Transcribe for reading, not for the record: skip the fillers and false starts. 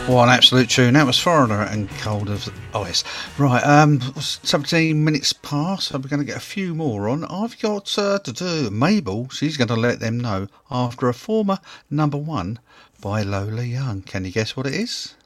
What an absolute tune. That was Foreigner and Cold of Ice. Right, 17 minutes past, so we're going to get a few more on. I've got Mabel, she's going to let them know after a former number one by Lola Young. Can you guess what it is?